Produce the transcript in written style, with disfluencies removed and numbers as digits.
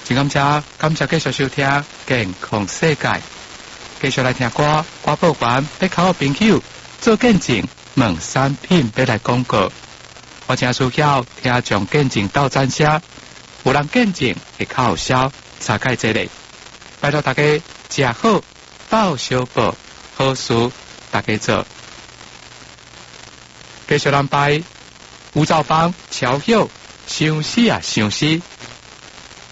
真感谢继续收听健康世界，继续来听歌报完，要靠我朋友做见证，问产品要来广告。我真需要听从见证到站车，有人见证会较有效，查解这类。拜托大家食好，报小报，好事大家做。继续安排吴兆邦、乔友，想死啊想死。